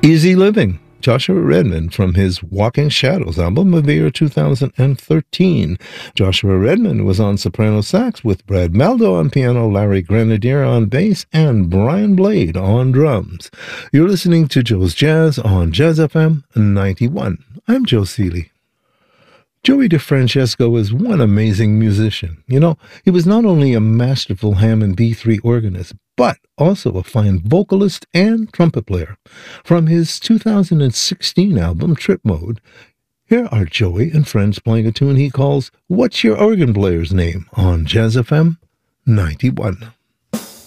Easy Living, Joshua Redman from his Walking Shadows album of the year 2013. Joshua Redman was on soprano sax with Brad Meldo on piano, Larry Grenadier on bass, and Brian Blade on drums. You're listening to Joe's Jazz on Jazz FM 91. I'm Joe Seeley. Joey DeFrancesco is one amazing musician. You know, he was not only a masterful Hammond B3 organist, but also a fine vocalist and trumpet player. From his 2016 album, Trip Mode, here are Joey and friends playing a tune he calls What's Your Organ Player's Name on Jazz FM 91.